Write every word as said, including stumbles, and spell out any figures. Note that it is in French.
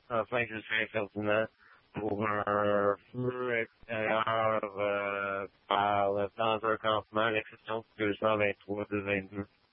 afin que je sois pertinent pour un feu extérieur euh, par le temps d'un campement, l'exception du deux cent vingt-trois deux vingt-deux.